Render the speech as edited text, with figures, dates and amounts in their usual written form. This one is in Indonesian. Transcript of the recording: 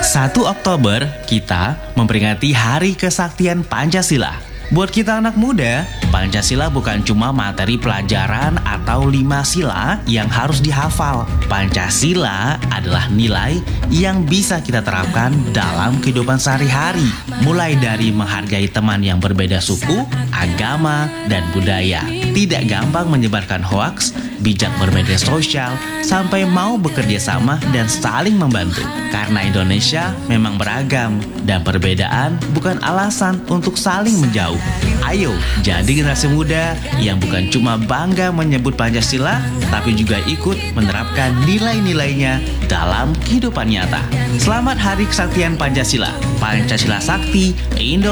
1 Oktober kita memperingati Hari Kesaktian Pancasila. Buat kita anak muda, Pancasila bukan cuma materi pelajaran atau 5 sila yang harus dihafal. Pancasila adalah nilai yang bisa kita terapkan dalam kehidupan sehari-hari. Mulai dari menghargai teman yang berbeda suku, agama, dan budaya. Tidak gampang menyebarkan hoaks, bijak bermedia sosial, sampai mau bekerja sama dan saling membantu. Karena Indonesia memang beragam, dan perbedaan bukan alasan untuk saling menjauh. Ayo, jadi generasi muda yang bukan cuma bangga menyebut Pancasila, tapi juga ikut menerapkan nilai-nilainya dalam kehidupan nyata. Selamat Hari Kesaktian Pancasila. Pancasila Sakti, Indonesia.